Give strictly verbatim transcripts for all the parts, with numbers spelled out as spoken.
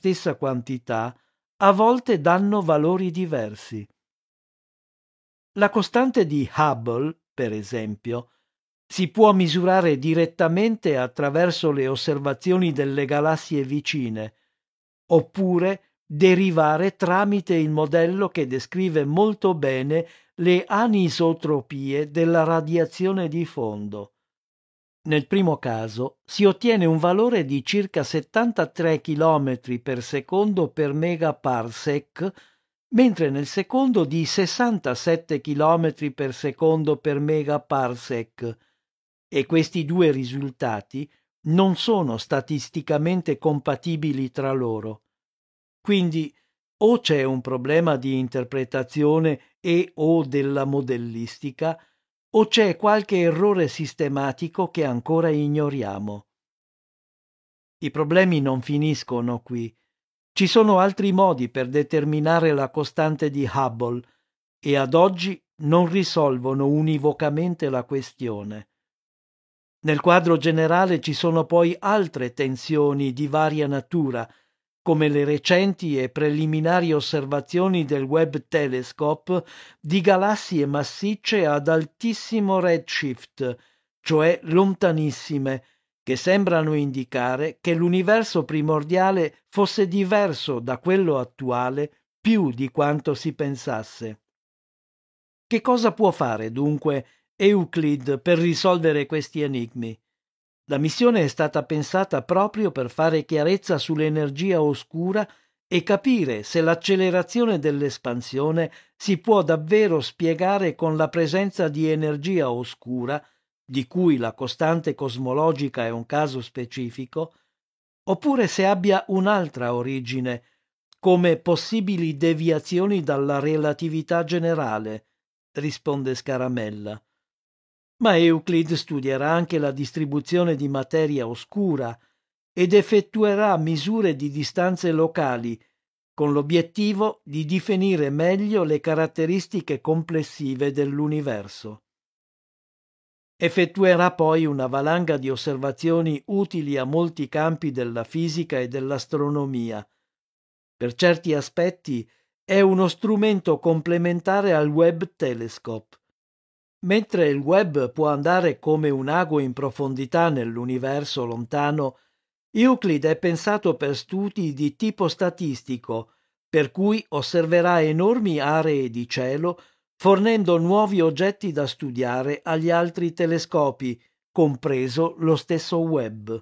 stessa quantità, a volte danno valori diversi. La costante di Hubble, per esempio, si può misurare direttamente attraverso le osservazioni delle galassie vicine, oppure derivare tramite il modello che descrive molto bene le anisotropie della radiazione di fondo. Nel primo caso si ottiene un valore di circa settantatré chilometri per secondo per megaparsec, mentre nel secondo di sessantasette chilometri per secondo per megaparsec, e questi due risultati non sono statisticamente compatibili tra loro. Quindi o c'è un problema di interpretazione e o della modellistica, o c'è qualche errore sistematico che ancora ignoriamo. I problemi non finiscono qui. Ci sono altri modi per determinare la costante di Hubble e ad oggi non risolvono univocamente la questione. Nel quadro generale ci sono poi altre tensioni di varia natura, come le recenti e preliminari osservazioni del Webb Telescope di galassie massicce ad altissimo redshift, cioè lontanissime, che sembrano indicare che l'universo primordiale fosse diverso da quello attuale più di quanto si pensasse. Che cosa può fare dunque Euclid per risolvere questi enigmi? La missione è stata pensata proprio per fare chiarezza sull'energia oscura e capire se l'accelerazione dell'espansione si può davvero spiegare con la presenza di energia oscura, di cui la costante cosmologica è un caso specifico, oppure se abbia un'altra origine, come possibili deviazioni dalla relatività generale, risponde Scaramella. Ma Euclid studierà anche la distribuzione di materia oscura ed effettuerà misure di distanze locali con l'obiettivo di definire meglio le caratteristiche complessive dell'universo. Effettuerà poi una valanga di osservazioni utili a molti campi della fisica e dell'astronomia. Per certi aspetti è uno strumento complementare al Webb Telescope. Mentre il Webb può andare come un ago in profondità nell'universo lontano, Euclid è pensato per studi di tipo statistico, per cui osserverà enormi aree di cielo, fornendo nuovi oggetti da studiare agli altri telescopi, compreso lo stesso Webb.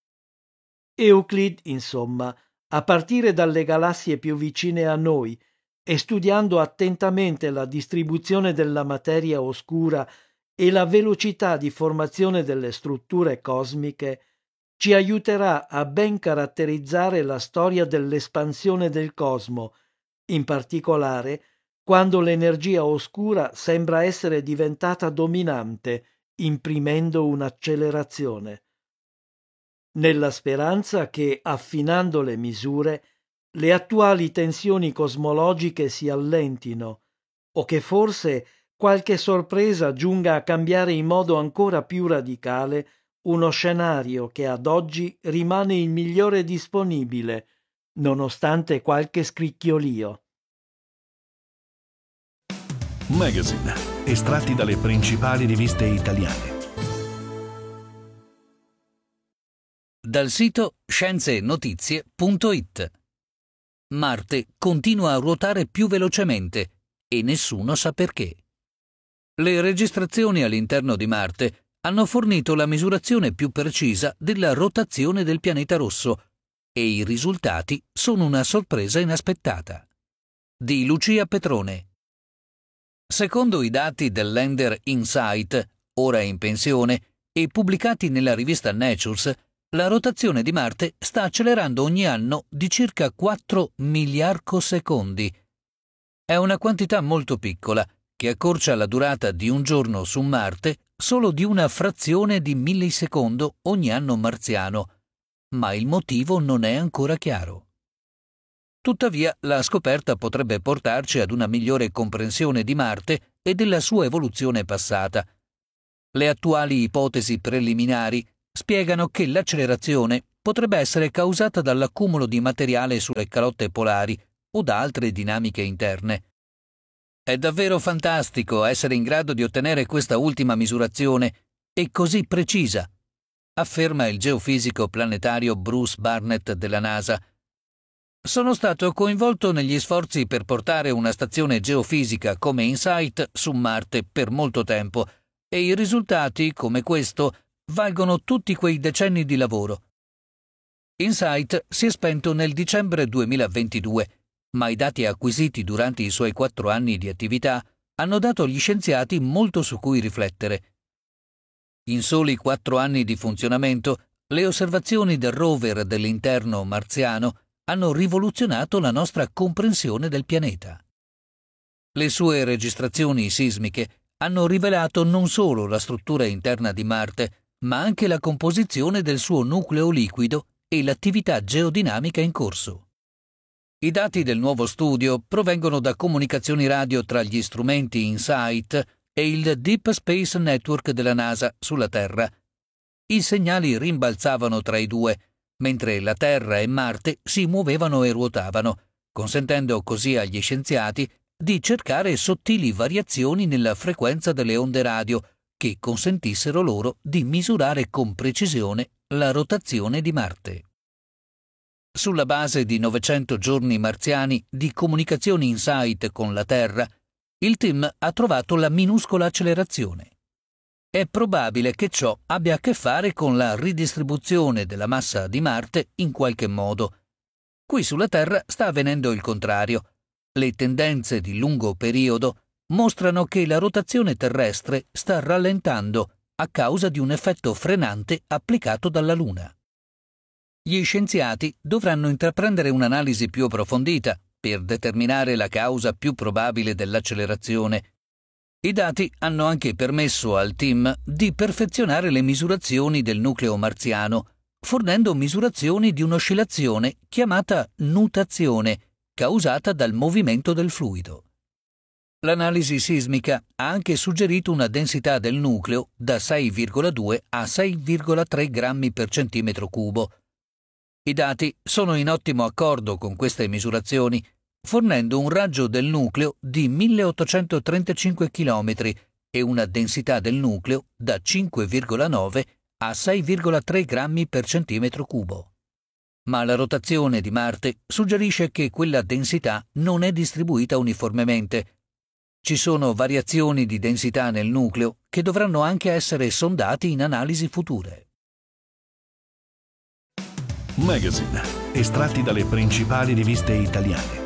Euclid, insomma, a partire dalle galassie più vicine a noi, e studiando attentamente la distribuzione della materia oscura e la velocità di formazione delle strutture cosmiche, ci aiuterà a ben caratterizzare la storia dell'espansione del cosmo, in particolare quando l'energia oscura sembra essere diventata dominante, imprimendo un'accelerazione. Nella speranza che, affinando le misure, le attuali tensioni cosmologiche si allentino, o che forse qualche sorpresa giunga a cambiare in modo ancora più radicale uno scenario che ad oggi rimane il migliore disponibile, nonostante qualche scricchiolio. Magazine, estratti dalle principali riviste italiane. Dal sito scienze e notizie punto it. Marte continua a ruotare più velocemente e nessuno sa perché. Le registrazioni all'interno di Marte hanno fornito la misurazione più precisa della rotazione del pianeta rosso e i risultati sono una sorpresa inaspettata. Di Lucia Petrone. Secondo i dati del lander InSight, ora in pensione, e pubblicati nella rivista Nature, la rotazione di Marte sta accelerando ogni anno di circa quattro miliarcosecondi. È una quantità molto piccola che accorcia la durata di un giorno su Marte solo di una frazione di millisecondo ogni anno marziano, ma il motivo non è ancora chiaro. Tuttavia, la scoperta potrebbe portarci ad una migliore comprensione di Marte e della sua evoluzione passata. Le attuali ipotesi preliminari spiegano che l'accelerazione, potrebbe essere causata dall'accumulo di materiale sulle calotte polari o da altre dinamiche interne. È davvero fantastico essere in grado di ottenere questa ultima misurazione e così precisa, afferma il geofisico planetario Bruce Barnett della NASA. Sono stato coinvolto negli sforzi per portare una stazione geofisica come InSight su Marte per molto tempo e i risultati, come questo, valgono tutti quei decenni di lavoro. InSight si è spento nel dicembre duemilaventidue, ma i dati acquisiti durante i suoi quattro anni di attività hanno dato agli scienziati molto su cui riflettere. In soli quattro anni di funzionamento, le osservazioni del rover dell'interno marziano hanno rivoluzionato la nostra comprensione del pianeta. Le sue registrazioni sismiche hanno rivelato non solo la struttura interna di Marte, ma anche la composizione del suo nucleo liquido e l'attività geodinamica in corso. I dati del nuovo studio provengono da comunicazioni radio tra gli strumenti InSight e il Deep Space Network della NASA sulla Terra. I segnali rimbalzavano tra i due, mentre la Terra e Marte si muovevano e ruotavano, consentendo così agli scienziati di cercare sottili variazioni nella frequenza delle onde radio che consentissero loro di misurare con precisione la rotazione di Marte. Sulla base di novecento giorni marziani di comunicazioni InSight con la Terra, il team ha trovato la minuscola accelerazione. È probabile che ciò abbia a che fare con la ridistribuzione della massa di Marte in qualche modo. Qui sulla Terra sta avvenendo il contrario. Le tendenze di lungo periodo mostrano che la rotazione terrestre sta rallentando a causa di un effetto frenante applicato dalla Luna. Gli scienziati dovranno intraprendere un'analisi più approfondita per determinare la causa più probabile dell'accelerazione. I dati hanno anche permesso al team di perfezionare le misurazioni del nucleo marziano, fornendo misurazioni di un'oscillazione chiamata nutazione, causata dal movimento del fluido. L'analisi sismica ha anche suggerito una densità del nucleo da sei virgola due a sei virgola tre grammi per centimetro cubo. I dati sono in ottimo accordo con queste misurazioni, fornendo un raggio del nucleo di milleottocentotrentacinque chilometri e una densità del nucleo da cinque virgola nove a sei virgola tre grammi per centimetro cubo. Ma la rotazione di Marte suggerisce che quella densità non è distribuita uniformemente. Ci sono variazioni di densità nel nucleo che dovranno anche essere sondati in analisi future. Magazine, estratti dalle principali riviste italiane.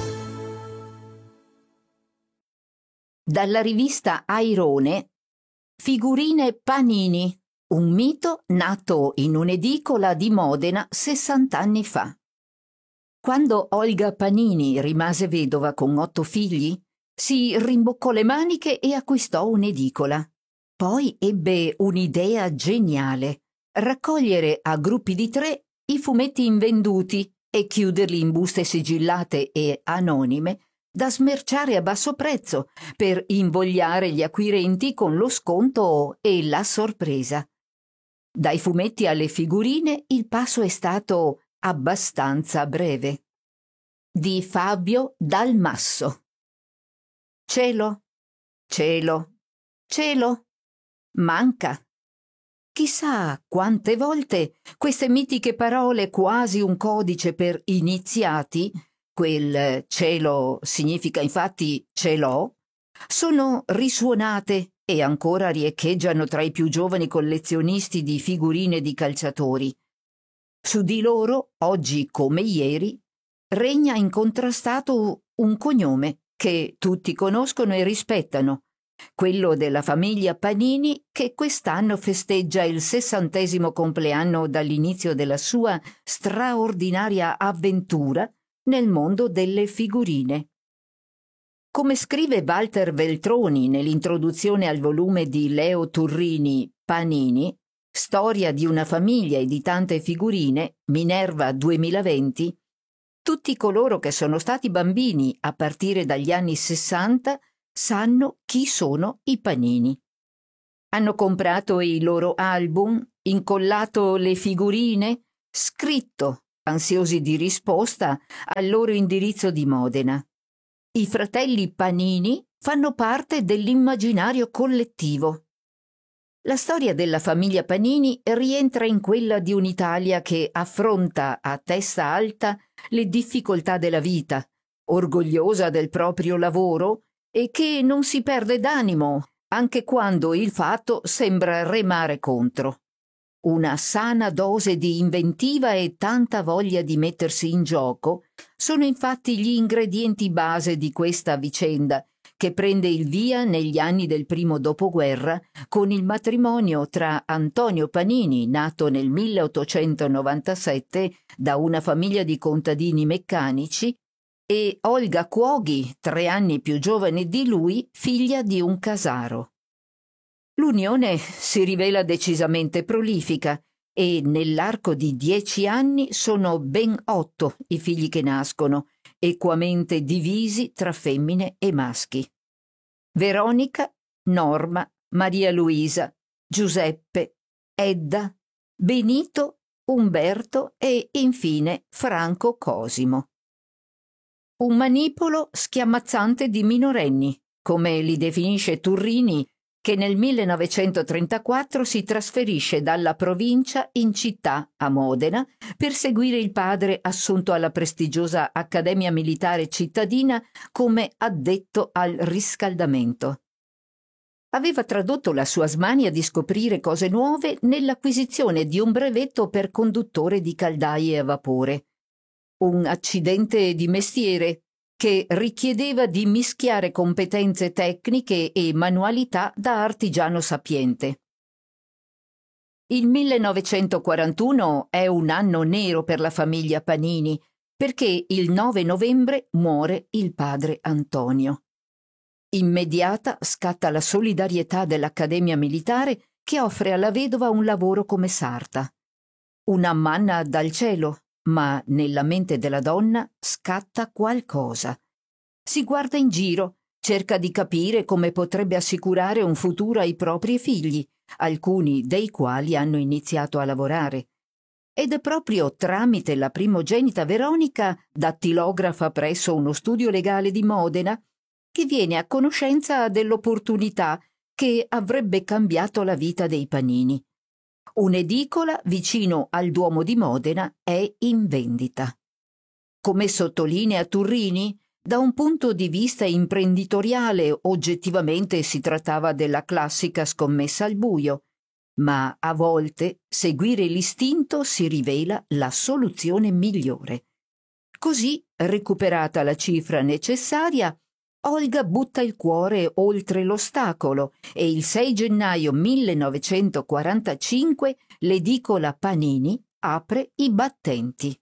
Dalla rivista Airone, figurine Panini, un mito nato in un'edicola di Modena sessant'anni fa. Quando Olga Panini rimase vedova con otto figli, si rimboccò le maniche e acquistò un'edicola. Poi ebbe un'idea geniale: raccogliere a gruppi di tre i fumetti invenduti e chiuderli in buste sigillate e anonime da smerciare a basso prezzo per invogliare gli acquirenti con lo sconto e la sorpresa. Dai fumetti alle figurine il passo è stato abbastanza breve. Di Fabio Dalmasso. Cielo, cielo, cielo, manca. Chissà quante volte queste mitiche parole, quasi un codice per iniziati, quel cielo significa infatti ce l'ho, sono risuonate e ancora riecheggiano tra i più giovani collezionisti di figurine di calciatori. Su di loro, oggi come ieri, regna incontrastato un cognome che tutti conoscono e rispettano, quello della famiglia Panini, che quest'anno festeggia il sessantesimo compleanno dall'inizio della sua straordinaria avventura nel mondo delle figurine. Come scrive Walter Veltroni nell'introduzione al volume di Leo Turrini, Panini, Storia di una famiglia e di tante figurine, Minerva duemilaventi, tutti coloro che sono stati bambini a partire dagli anni sessanta sanno chi sono i Panini. Hanno comprato i loro album, incollato le figurine, scritto, ansiosi di risposta, al loro indirizzo di Modena. I fratelli Panini fanno parte dell'immaginario collettivo. La storia della famiglia Panini rientra in quella di un'Italia che affronta a testa alta le difficoltà della vita, orgogliosa del proprio lavoro e che non si perde d'animo anche quando il fatto sembra remare contro. Una sana dose di inventiva e tanta voglia di mettersi in gioco sono infatti gli ingredienti base di questa vicenda, che prende il via negli anni del primo dopoguerra con il matrimonio tra Antonio Panini, nato nel milleottocentonovantasette da una famiglia di contadini meccanici, e Olga Cuoghi, tre anni più giovane di lui, figlia di un casaro. L'unione si rivela decisamente prolifica e nell'arco di dieci anni sono ben otto i figli che nascono, equamente divisi tra femmine e maschi. Veronica, Norma, Maria Luisa, Giuseppe, Edda, Benito, Umberto e infine Franco Cosimo. Un manipolo schiamazzante di minorenni, come li definisce Turrini, che nel millenovecentotrentaquattro si trasferisce dalla provincia in città, a Modena, per seguire il padre assunto alla prestigiosa Accademia Militare Cittadina come addetto al riscaldamento. Aveva tradotto la sua smania di scoprire cose nuove nell'acquisizione di un brevetto per conduttore di caldaie a vapore. Un accidente di mestiere che richiedeva di mischiare competenze tecniche e manualità da artigiano sapiente. Il millenovecentoquarantuno è un anno nero per la famiglia Panini, perché il nove novembre muore il padre Antonio. Immediata scatta la solidarietà dell'Accademia Militare che offre alla vedova un lavoro come sarta. Una manna dal cielo, ma nella mente della donna scatta qualcosa. Si guarda in giro, cerca di capire come potrebbe assicurare un futuro ai propri figli, alcuni dei quali hanno iniziato a lavorare. Ed è proprio tramite la primogenita Veronica, dattilografa presso uno studio legale di Modena, che viene a conoscenza dell'opportunità che avrebbe cambiato la vita dei Panini. Un'edicola vicino al Duomo di Modena è in vendita. Come sottolinea Turrini, da un punto di vista imprenditoriale oggettivamente si trattava della classica scommessa al buio, ma a volte seguire l'istinto si rivela la soluzione migliore. Così, recuperata la cifra necessaria, Olga butta il cuore oltre l'ostacolo e il sei gennaio millenovecentoquarantacinque l'edicola Panini apre i battenti.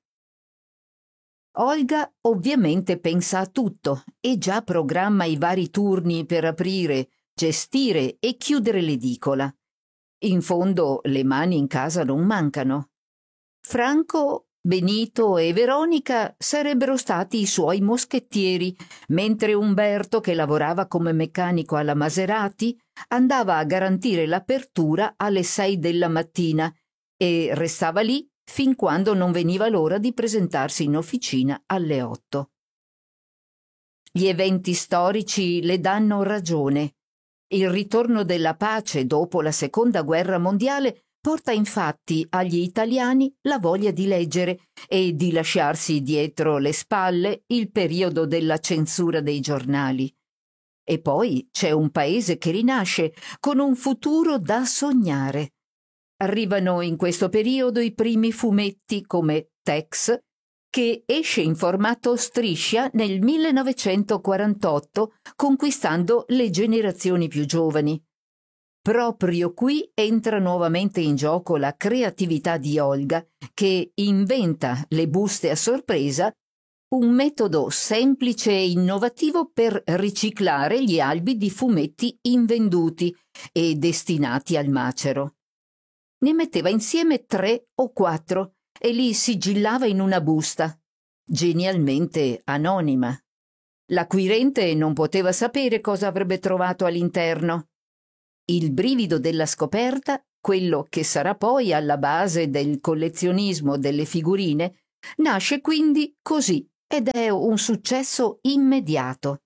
Olga ovviamente pensa a tutto e già programma i vari turni per aprire, gestire e chiudere l'edicola. In fondo le mani in casa non mancano. Franco, Benito e Veronica sarebbero stati i suoi moschettieri, mentre Umberto, che lavorava come meccanico alla Maserati, andava a garantire l'apertura alle sei della mattina e restava lì fin quando non veniva l'ora di presentarsi in officina alle otto. Gli eventi storici le danno ragione. Il ritorno della pace dopo la Seconda Guerra Mondiale porta infatti agli italiani la voglia di leggere e di lasciarsi dietro le spalle il periodo della censura dei giornali. E poi c'è un paese che rinasce con un futuro da sognare. Arrivano in questo periodo i primi fumetti come Tex, che esce in formato striscia nel millenovecentoquarantotto, conquistando le generazioni più giovani. Proprio qui entra nuovamente in gioco la creatività di Olga, che inventa le buste a sorpresa, un metodo semplice e innovativo per riciclare gli albi di fumetti invenduti e destinati al macero. Ne metteva insieme tre o quattro e li sigillava in una busta, genialmente anonima. L'acquirente non poteva sapere cosa avrebbe trovato all'interno. Il brivido della scoperta quello che sarà poi alla base del collezionismo delle figurine, nasce quindi così ed è un successo immediato.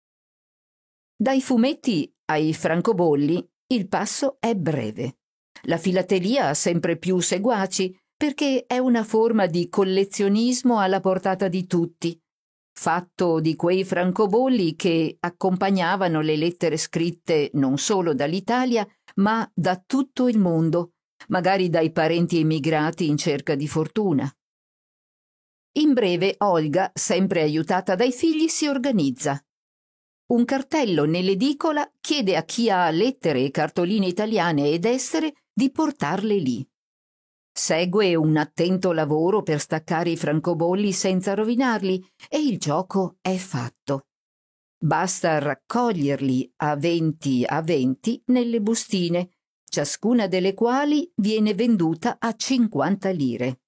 Dai fumetti ai francobolli il passo è breve. La filatelia ha sempre più seguaci perché è una forma di collezionismo alla portata di tutti, fatto di quei francobolli che accompagnavano le lettere scritte non solo dall'Italia, ma da tutto il mondo, magari dai parenti emigrati in cerca di fortuna. In breve, Olga, sempre aiutata dai figli, si organizza. Un cartello nell'edicola chiede a chi ha lettere e cartoline italiane ed estere di portarle lì. Segue un attento lavoro per staccare i francobolli senza rovinarli e il gioco è fatto. Basta raccoglierli a venti a venti nelle bustine, ciascuna delle quali viene venduta a cinquanta lire.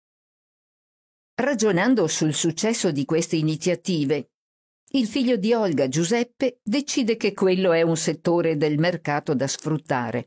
Ragionando sul successo di queste iniziative, il figlio di Olga, Giuseppe, decide che quello è un settore del mercato da sfruttare.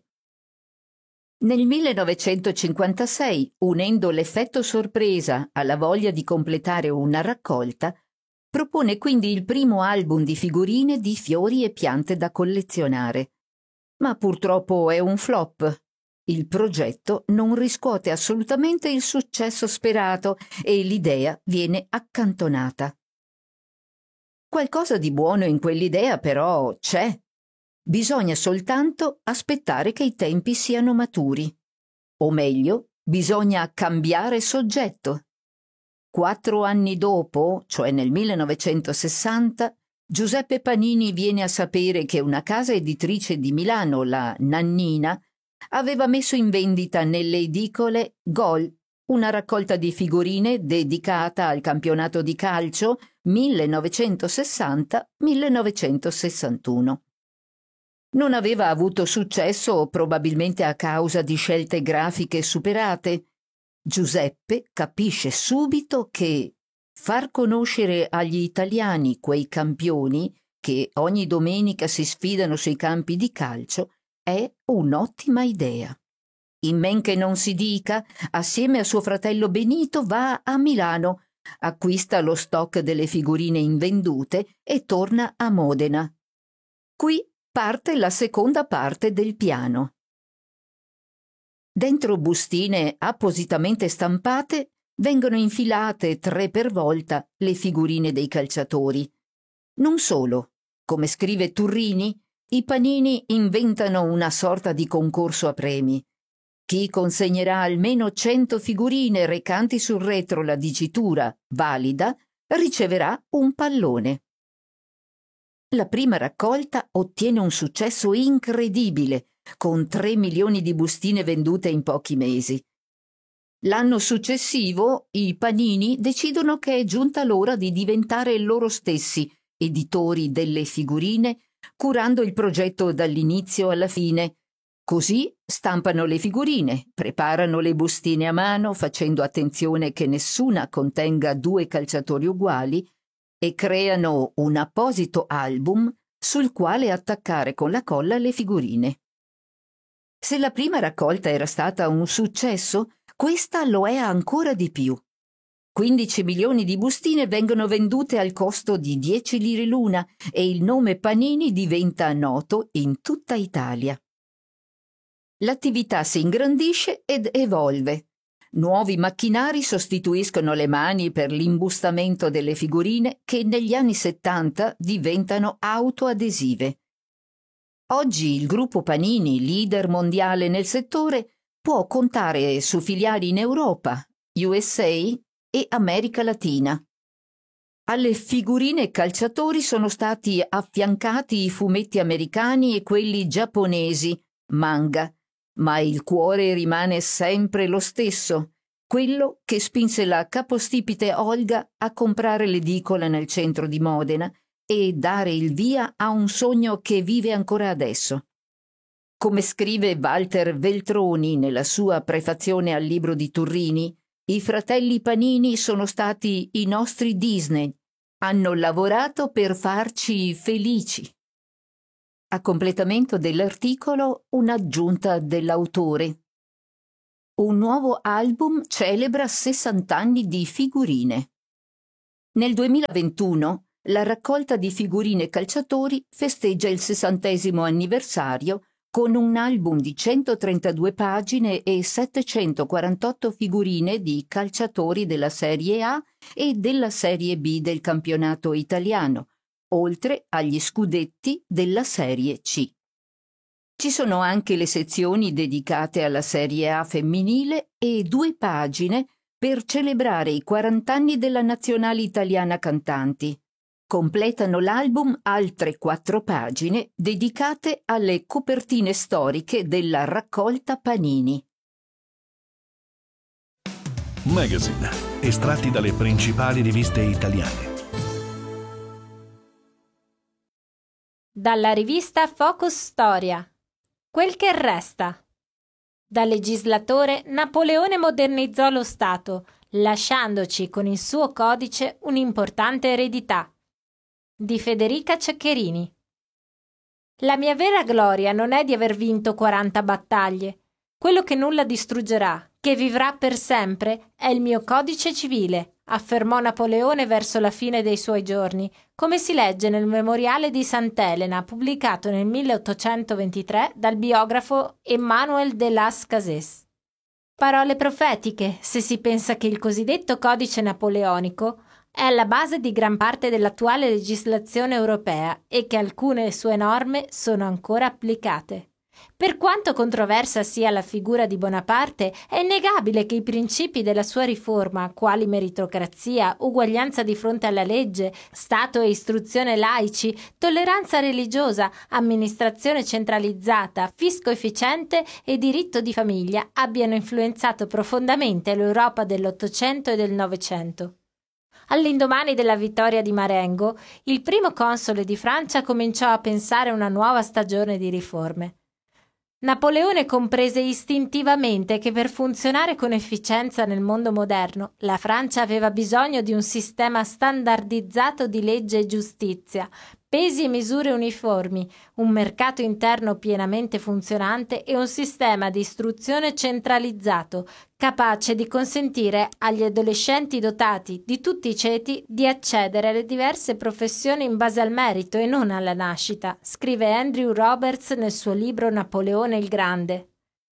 Nel millenovecentocinquantasei, unendo l'effetto sorpresa alla voglia di completare una raccolta, propone quindi il primo album di figurine di fiori e piante da collezionare. Ma purtroppo è un flop. Il progetto non riscuote assolutamente il successo sperato e l'idea viene accantonata. Qualcosa di buono in quell'idea però c'è. Bisogna soltanto aspettare che i tempi siano maturi. O meglio, bisogna cambiare soggetto. Quattro anni dopo, cioè nel millenovecentosessanta, Giuseppe Panini viene a sapere che una casa editrice di Milano, la Nannina, aveva messo in vendita nelle edicole Gol, una raccolta di figurine dedicata al campionato di calcio millenovecentosessanta millenovecentosessantuno. Non aveva avuto successo probabilmente a causa di scelte grafiche superate. Giuseppe capisce subito che far conoscere agli italiani quei campioni che ogni domenica si sfidano sui campi di calcio è un'ottima idea. In men che non si dica, assieme a suo fratello Benito va a Milano, acquista lo stock delle figurine invendute e torna a Modena. Qui parte la seconda parte del piano. Dentro bustine appositamente stampate vengono infilate tre per volta le figurine dei calciatori. Non solo, come scrive Turrini, i Panini inventano una sorta di concorso a premi. Chi consegnerà almeno cento figurine recanti sul retro la dicitura valida riceverà un pallone. La prima raccolta ottiene un successo incredibile, con tre milioni di bustine vendute in pochi mesi. L'anno successivo i Panini decidono che è giunta l'ora di diventare loro stessi editori delle figurine, curando il progetto dall'inizio alla fine. Così stampano le figurine, preparano le bustine a mano facendo attenzione che nessuna contenga due calciatori uguali e creano un apposito album sul quale attaccare con la colla le figurine. Se la prima raccolta era stata un successo, questa lo è ancora di più. quindici milioni di bustine vengono vendute al costo di dieci lire l'una e il nome Panini diventa noto in tutta Italia. L'attività si ingrandisce ed evolve. Nuovi macchinari sostituiscono le mani per l'imbustamento delle figurine che negli anni settanta diventano autoadesive. Oggi il gruppo Panini, leader mondiale nel settore, può contare su filiali in Europa, U S A e America Latina. Alle figurine calciatori sono stati affiancati i fumetti americani e quelli giapponesi, manga, ma il cuore rimane sempre lo stesso, quello che spinse la capostipite Olga a comprare l'edicola nel centro di Modena e dare il via a un sogno che vive ancora adesso. Come scrive Walter Veltroni nella sua prefazione al libro di Turrini, i fratelli Panini sono stati i nostri Disney, hanno lavorato per farci felici. A completamento dell'articolo, un'aggiunta dell'autore. Un nuovo album celebra sessanta anni di figurine. Nel duemilaventuno la raccolta di figurine calciatori festeggia il sessantesimo anniversario con un album di centotrentadue pagine e settecentoquarantotto figurine di calciatori della Serie A e della Serie B del campionato italiano, oltre agli scudetti della Serie C. Ci sono anche le sezioni dedicate alla Serie A femminile e due pagine per celebrare i quaranta anni della nazionale italiana cantanti. Completano l'album altre quattro pagine dedicate alle copertine storiche della raccolta Panini. Magazine, estratti dalle principali riviste italiane. Dalla rivista Focus Storia. Quel che resta. Da legislatore, Napoleone modernizzò lo Stato, lasciandoci con il suo codice un'importante eredità. Di Federica Ceccherini. La mia vera gloria non è di aver vinto quaranta battaglie. Quello che nulla distruggerà, che vivrà per sempre, è il mio codice civile, affermò Napoleone verso la fine dei suoi giorni, come si legge nel memoriale di Sant'Elena pubblicato nel milleottocentoventitré dal biografo Emmanuel de Las Cases. Parole profetiche, se si pensa che il cosiddetto codice napoleonico è alla base di gran parte dell'attuale legislazione europea e che alcune sue norme sono ancora applicate. Per quanto controversa sia la figura di Bonaparte, è innegabile che i principi della sua riforma, quali meritocrazia, uguaglianza di fronte alla legge, Stato e istruzione laici, tolleranza religiosa, amministrazione centralizzata, fisco efficiente e diritto di famiglia, abbiano influenzato profondamente l'Europa dell'Ottocento e del Novecento. All'indomani della vittoria di Marengo, il primo console di Francia cominciò a pensare una nuova stagione di riforme. Napoleone comprese istintivamente che per funzionare con efficienza nel mondo moderno, la Francia aveva bisogno di un sistema standardizzato di legge e giustizia, pesi e misure uniformi, un mercato interno pienamente funzionante e un sistema di istruzione centralizzato, capace di consentire agli adolescenti dotati di tutti i ceti di accedere alle diverse professioni in base al merito e non alla nascita, scrive Andrew Roberts nel suo libro Napoleone il Grande.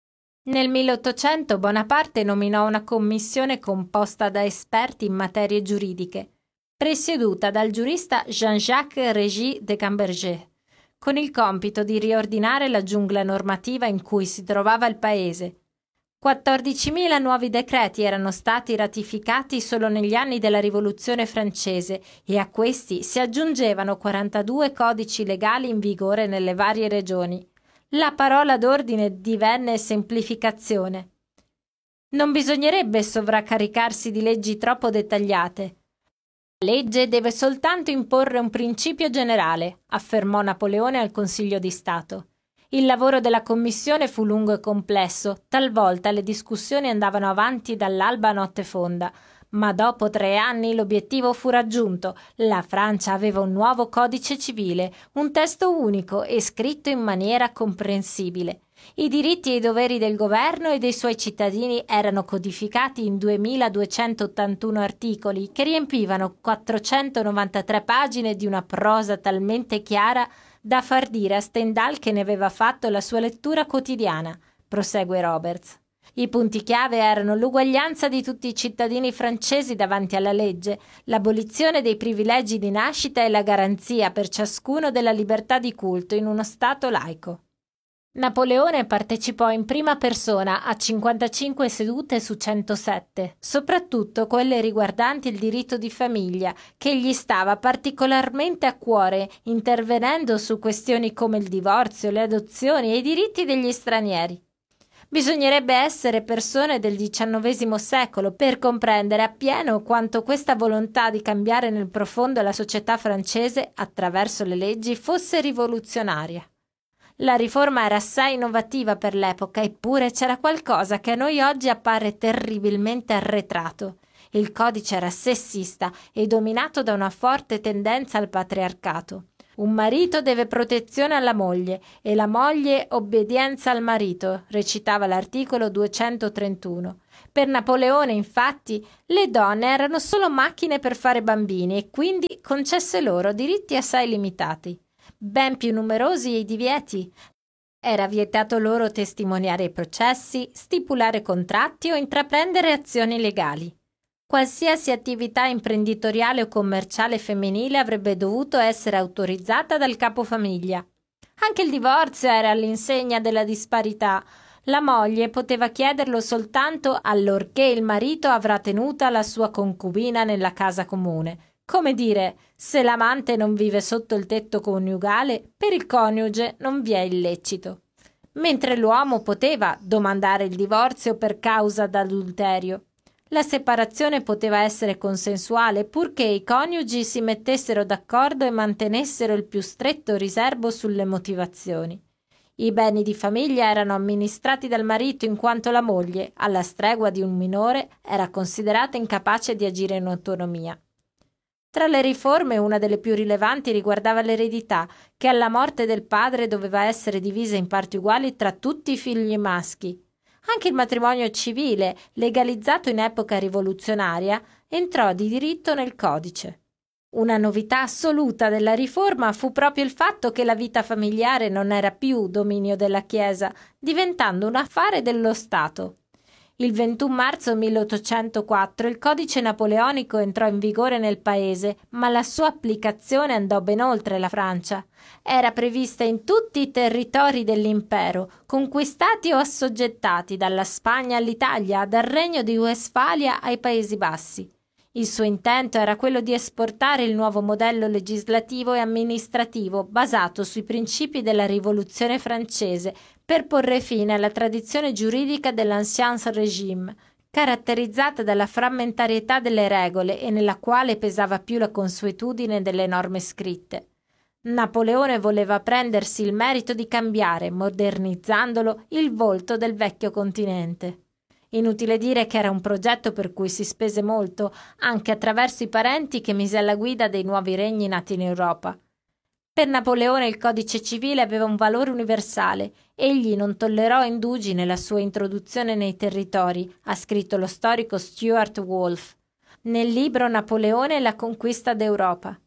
Nel milleottocento Bonaparte nominò una commissione composta da esperti in materie giuridiche, presieduta dal giurista Jean-Jacques Régis de Camberger, con il compito di riordinare la giungla normativa in cui si trovava il paese. quattordicimila nuovi decreti erano stati ratificati solo negli anni della Rivoluzione francese e a questi si aggiungevano quarantadue codici legali in vigore nelle varie regioni. La parola d'ordine divenne semplificazione. Non bisognerebbe sovraccaricarsi di leggi troppo dettagliate. La legge deve soltanto imporre un principio generale, affermò Napoleone al Consiglio di Stato. Il lavoro della commissione fu lungo e complesso, talvolta le discussioni andavano avanti dall'alba a notte fonda, ma dopo tre anni l'obiettivo fu raggiunto. La Francia aveva un nuovo codice civile, un testo unico e scritto in maniera comprensibile. I diritti e i doveri del governo e dei suoi cittadini erano codificati in duemiladuecentottantuno articoli che riempivano quattrocentonovantatré pagine di una prosa talmente chiara da far dire a Stendhal che ne aveva fatto la sua lettura quotidiana, prosegue Roberts. I punti chiave erano l'uguaglianza di tutti i cittadini francesi davanti alla legge, l'abolizione dei privilegi di nascita e la garanzia per ciascuno della libertà di culto in uno Stato laico. Napoleone partecipò in prima persona a cinquantacinque sedute su centosette, soprattutto quelle riguardanti il diritto di famiglia, che gli stava particolarmente a cuore, intervenendo su questioni come il divorzio, le adozioni e i diritti degli stranieri. Bisognerebbe essere persone del diciannovesimo secolo per comprendere appieno quanto questa volontà di cambiare nel profondo la società francese attraverso le leggi fosse rivoluzionaria. La riforma era assai innovativa per l'epoca, eppure c'era qualcosa che a noi oggi appare terribilmente arretrato. Il codice era sessista e dominato da una forte tendenza al patriarcato. Un marito deve protezione alla moglie e la moglie obbedienza al marito, recitava l'articolo duecentotrentuno. Per Napoleone, infatti, le donne erano solo macchine per fare bambini e quindi concesse loro diritti assai limitati. Ben più numerosi i divieti. Era vietato loro testimoniare i processi, stipulare contratti o intraprendere azioni legali. Qualsiasi attività imprenditoriale o commerciale femminile avrebbe dovuto essere autorizzata dal capofamiglia. Anche il divorzio era all'insegna della disparità. La moglie poteva chiederlo soltanto allorché il marito avrà tenuta la sua concubina nella casa comune. Come dire, se l'amante non vive sotto il tetto coniugale, per il coniuge non vi è illecito. Mentre l'uomo poteva domandare il divorzio per causa d'adulterio. La separazione poteva essere consensuale purché i coniugi si mettessero d'accordo e mantenessero il più stretto riserbo sulle motivazioni. I beni di famiglia erano amministrati dal marito in quanto la moglie, alla stregua di un minore, era considerata incapace di agire in autonomia. Tra le riforme una delle più rilevanti riguardava l'eredità, che alla morte del padre doveva essere divisa in parti uguali tra tutti i figli maschi. Anche il matrimonio civile, legalizzato in epoca rivoluzionaria, entrò di diritto nel codice. Una novità assoluta della riforma fu proprio il fatto che la vita familiare non era più dominio della Chiesa, diventando un affare dello Stato. Il ventuno marzo milleottocentoquattro il codice napoleonico entrò in vigore nel paese, ma la sua applicazione andò ben oltre la Francia. Era prevista in tutti i territori dell'impero, conquistati o assoggettati dalla Spagna all'Italia, dal Regno di Westfalia ai Paesi Bassi. Il suo intento era quello di esportare il nuovo modello legislativo e amministrativo basato sui principi della Rivoluzione francese per porre fine alla tradizione giuridica dell'Ancien Régime, caratterizzata dalla frammentarietà delle regole e nella quale pesava più la consuetudine delle norme scritte. Napoleone voleva prendersi il merito di cambiare, modernizzandolo, il volto del vecchio continente. Inutile dire che era un progetto per cui si spese molto, anche attraverso i parenti che mise alla guida dei nuovi regni nati in Europa. Per Napoleone il codice civile aveva un valore universale. Egli non tollerò indugi nella sua introduzione nei territori, ha scritto lo storico Stuart Wolff, nel libro Napoleone e la conquista d'Europa.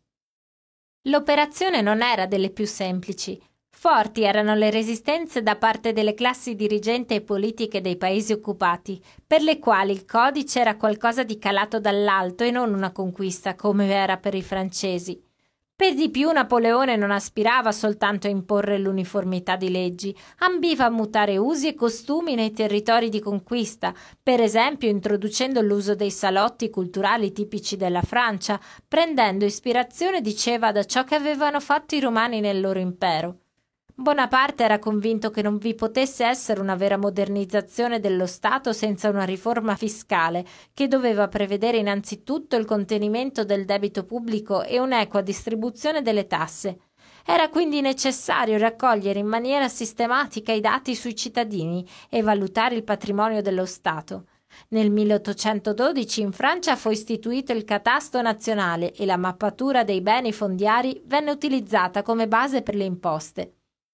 L'operazione non era delle più semplici. Forti erano le resistenze da parte delle classi dirigenti e politiche dei paesi occupati, per le quali il codice era qualcosa di calato dall'alto e non una conquista come era per i francesi. Per di più Napoleone non aspirava soltanto a imporre l'uniformità di leggi, ambiva a mutare usi e costumi nei territori di conquista, per esempio introducendo l'uso dei salotti culturali tipici della Francia, prendendo ispirazione, diceva, da ciò che avevano fatto i romani nel loro impero. Bonaparte era convinto che non vi potesse essere una vera modernizzazione dello Stato senza una riforma fiscale, che doveva prevedere innanzitutto il contenimento del debito pubblico e un'equa distribuzione delle tasse. Era quindi necessario raccogliere in maniera sistematica i dati sui cittadini e valutare il patrimonio dello Stato. Nel milleottocentododici in Francia fu istituito il catasto nazionale e la mappatura dei beni fondiari venne utilizzata come base per le imposte.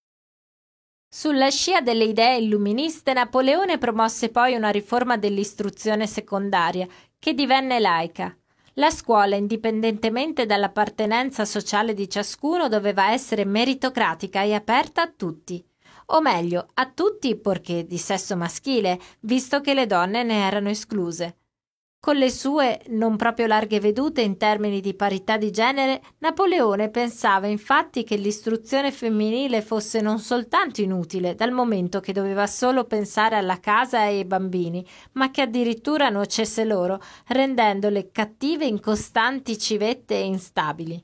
Sulla scia delle idee illuministe, Napoleone promosse poi una riforma dell'istruzione secondaria, che divenne laica. La scuola, indipendentemente dall'appartenenza sociale di ciascuno, doveva essere meritocratica e aperta a tutti. O meglio, a tutti purché di sesso maschile, visto che le donne ne erano escluse. Con le sue non proprio larghe vedute in termini di parità di genere, Napoleone pensava infatti che l'istruzione femminile fosse non soltanto inutile, dal momento che doveva solo pensare alla casa e ai bambini, ma che addirittura nuocesse loro, rendendole cattive, incostanti, civette e instabili.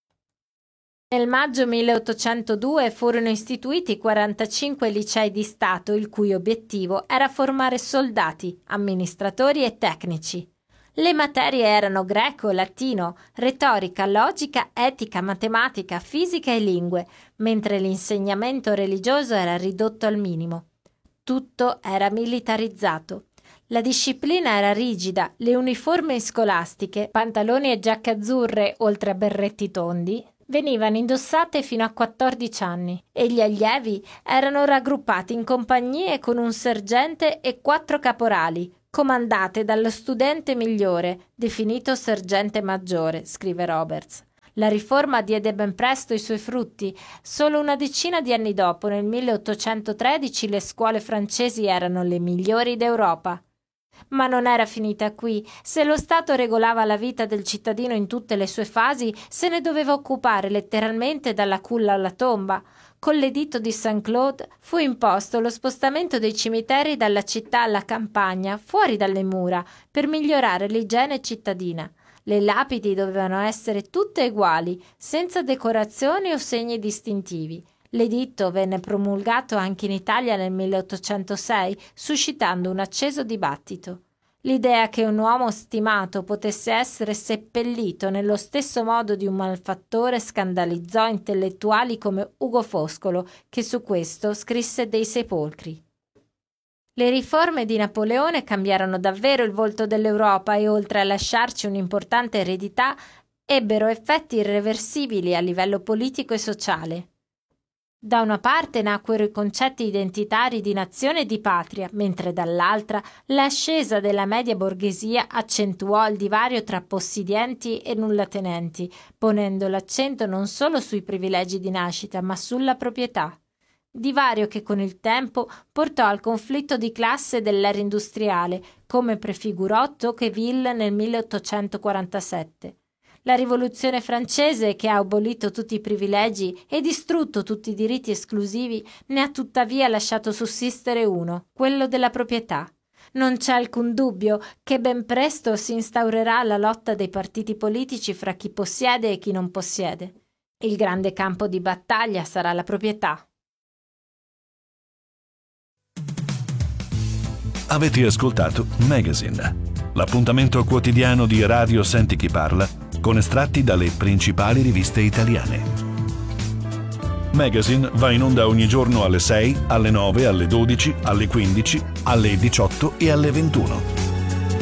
Nel maggio milleottocentodue furono istituiti quarantacinque licei di Stato, il cui obiettivo era formare soldati, amministratori e tecnici. Le materie erano greco, latino, retorica, logica, etica, matematica, fisica e lingue, mentre l'insegnamento religioso era ridotto al minimo. Tutto era militarizzato. La disciplina era rigida, le uniformi scolastiche, pantaloni e giacche azzurre oltre a berretti tondi, venivano indossate fino a quattordici anni e gli allievi erano raggruppati in compagnie con un sergente e quattro caporali, comandate dallo studente migliore, definito sergente maggiore, scrive Roberts. La riforma diede ben presto i suoi frutti. Solo una decina di anni dopo, nel milleottocentotredici, le scuole francesi erano le migliori d'Europa. Ma non era finita qui. Se lo Stato regolava la vita del cittadino in tutte le sue fasi, se ne doveva occupare letteralmente dalla culla alla tomba. Con l'editto di Saint-Claude fu imposto lo spostamento dei cimiteri dalla città alla campagna, fuori dalle mura, per migliorare l'igiene cittadina. Le lapidi dovevano essere tutte uguali, senza decorazioni o segni distintivi. L'editto venne promulgato anche in Italia nel milleottocentosei, suscitando un acceso dibattito. L'idea che un uomo stimato potesse essere seppellito nello stesso modo di un malfattore scandalizzò intellettuali come Ugo Foscolo, che su questo scrisse dei sepolcri. Le riforme di Napoleone cambiarono davvero il volto dell'Europa e, oltre a lasciarci un'importante eredità, ebbero effetti irreversibili a livello politico e sociale. Da una parte nacquero i concetti identitari di nazione e di patria, mentre dall'altra l'ascesa della media borghesia accentuò il divario tra possidienti e nullatenenti, ponendo l'accento non solo sui privilegi di nascita, ma sulla proprietà. Divario che con il tempo portò al conflitto di classe dell'era industriale, come prefigurò Tocqueville nel milleottocentoquarantasette. La rivoluzione francese, che ha abolito tutti i privilegi e distrutto tutti i diritti esclusivi, ne ha tuttavia lasciato sussistere uno, quello della proprietà. Non c'è alcun dubbio che ben presto si instaurerà la lotta dei partiti politici fra chi possiede e chi non possiede. Il grande campo di battaglia sarà la proprietà. Avete ascoltato Magazine, l'appuntamento quotidiano di Radio Senti Chi Parla con estratti dalle principali riviste italiane. Magazine va in onda ogni giorno alle sei, alle nove, alle dodici, alle quindici, alle diciotto e alle ventuno.